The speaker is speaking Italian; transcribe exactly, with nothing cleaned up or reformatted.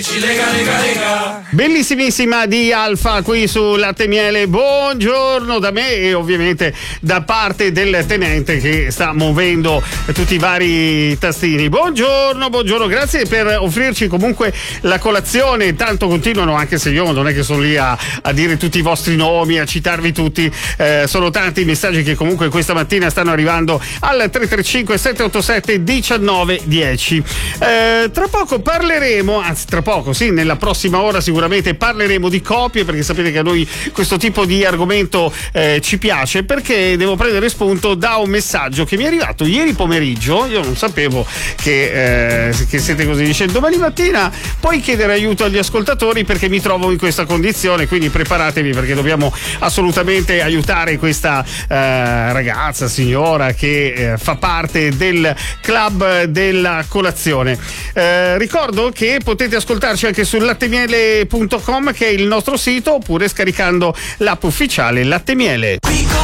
Lega, lega, lega. Bellissimissima di Alfa qui su Latte Miele. Buongiorno da me e ovviamente da parte del tenente che sta muovendo tutti i vari tastini. Buongiorno, buongiorno, grazie per offrirci comunque la colazione. Tanto continuano, anche se io non è che sono lì a, a dire tutti i vostri nomi, a citarvi tutti, eh, sono tanti i messaggi che comunque questa mattina stanno arrivando al tre tre cinque sette otto sette uno nove uno zero. Eh, tra poco parleremo, anzi tra poco sì, nella prossima ora sicuramente parleremo di coppie, perché sapete che a noi questo tipo di argomento eh, ci piace, perché devo prendere spunto da un messaggio che mi è arrivato ieri pomeriggio. Io non sapevo che, eh, che siete così, dice: domani mattina puoi chiedere aiuto agli ascoltatori perché mi trovo in questa condizione, quindi preparatevi perché dobbiamo assolutamente aiutare questa eh, ragazza, signora che eh, fa parte del club della colazione. Eh, ricordo che potete ascoltarci anche su lattemiele punto com, che è il nostro sito, oppure scaricando l'app ufficiale Latte Miele.